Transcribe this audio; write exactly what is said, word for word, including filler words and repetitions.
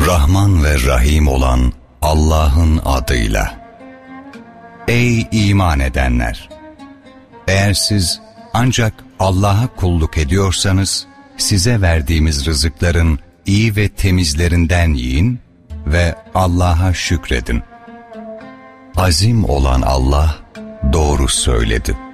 Rahman ve Rahim olan Allah'ın adıyla. Ey iman edenler! Eğer siz ancak Allah'a kulluk ediyorsanız, size verdiğimiz rızıkların iyi ve temizlerinden yiyin ve Allah'a şükredin. Azim olan Allah doğru söyledi.